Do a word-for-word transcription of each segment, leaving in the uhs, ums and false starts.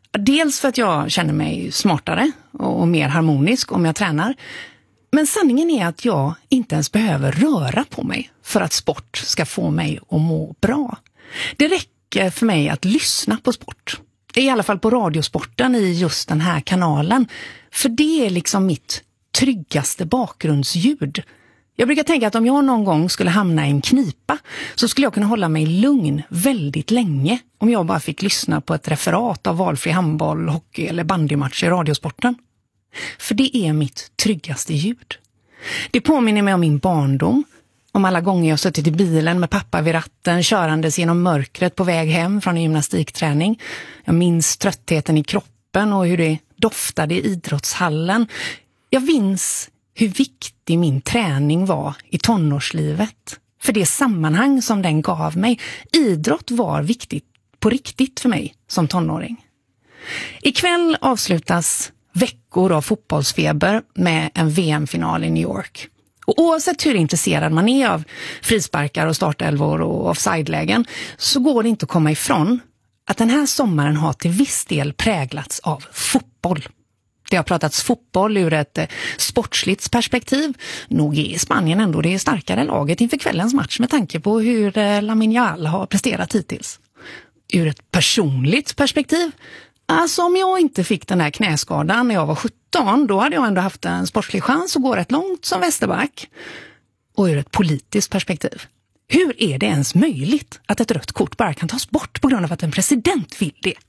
Dels för att jag känner mig smartare och mer harmonisk om jag tränar. Men sanningen är att jag inte ens behöver röra på mig för att sport ska få mig att må bra. Det räcker för mig att lyssna på sport. I alla fall på radiosporten i just den här kanalen. För det är liksom mitt tryggaste bakgrundsljud. Jag brukar tänka att om jag någon gång skulle hamna i en knipa så skulle jag kunna hålla mig lugn väldigt länge om jag bara fick lyssna på ett referat av valfri handboll, hockey eller bandymatch i radiosporten. För det är mitt tryggaste ljud. Det påminner mig om min barndom, om alla gånger jag suttit i bilen med pappa vid ratten körandes genom mörkret på väg hem från en gymnastikträning. Jag minns tröttheten i kroppen och hur det doftade i idrottshallen. Jag minns hur viktig min träning var i tonårslivet. För det sammanhang som den gav mig. Idrott var viktigt på riktigt för mig som tonåring. Ikväll avslutas veckor av fotbollsfeber med en V M-final i New York. Och oavsett hur intresserad man är av frisparkar och startelvor och offside-lägen så går det inte att komma ifrån att den här sommaren har till viss del präglats av fotboll. Det har pratats fotboll ur ett sportsligt perspektiv. Nog är Spanien ändå det starkare laget inför kvällens match med tanke på hur Lamine Yamal har presterat hittills. Ur ett personligt perspektiv, alltså om jag inte fick den här knäskadan när jag var sjutton, då hade jag ändå haft en sportslig chans att gå rätt långt som vänsterback. Och ur ett politiskt perspektiv, hur är det ens möjligt att ett rött kort bara kan tas bort på grund av att en president vill det?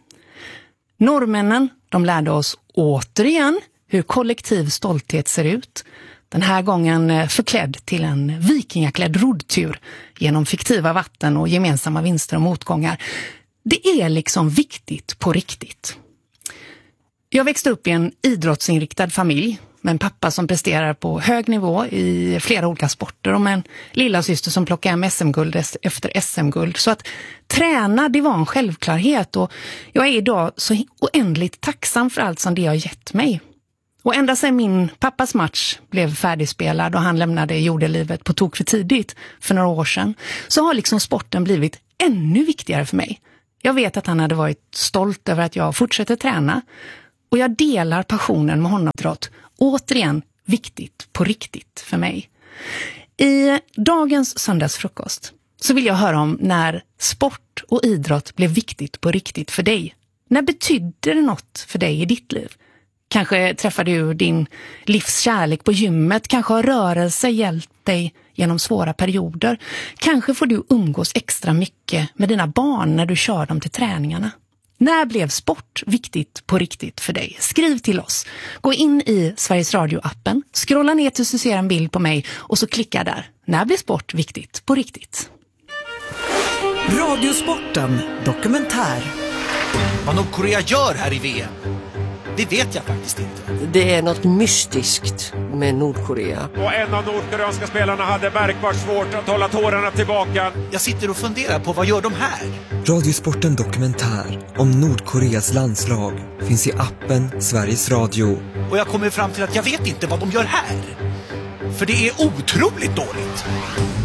Norrmännen, de lärde oss återigen hur kollektiv stolthet ser ut. Den här gången förklädd till en vikingaklädd roddtur genom fiktiva vatten och gemensamma vinster och motgångar. Det är liksom viktigt på riktigt. Jag växte upp i en idrottsinriktad familj med en pappa som presterar på hög nivå i flera olika sporter och med en lilla syster som plockar hem S M-guld efter S M-guld. Så att träna, det var en självklarhet och jag är idag så oändligt tacksam för allt som det har gett mig. Och ända sedan min pappas match blev färdigspelad och han lämnade jordelivet på tok för tidigt för några år sedan så har liksom sporten blivit ännu viktigare för mig. Jag vet att han hade varit stolt över att jag fortsätter träna och jag delar passionen med honom trott. Återigen viktigt på riktigt för mig. I dagens söndagsfrukost så vill jag höra om när sport och idrott blev viktigt på riktigt för dig. När betydde det något för dig i ditt liv? Kanske träffade du din livskärlek på gymmet. Kanske har rörelse hjälpt dig genom svåra perioder. Kanske får du umgås extra mycket med dina barn när du kör dem till träningarna. När blev sport viktigt på riktigt för dig? Skriv till oss. Gå in i Sveriges Radio-appen. Scrolla ner tills du ser en bild på mig och så klicka där. När blev sport viktigt på riktigt? Radiosporten dokumentär. Vad Nordkorea gör här i V M, det vet jag faktiskt inte. Det är något mystiskt med Nordkorea. Och en av nordkoreanska spelarna hade märkbart svårt att hålla tårarna tillbaka. Jag sitter och funderar på vad gör de här? Radiosporten dokumentär om Nordkoreas landslag finns i appen Sveriges Radio. Och jag kommer fram till att jag vet inte vad de gör här. För det är otroligt dåligt.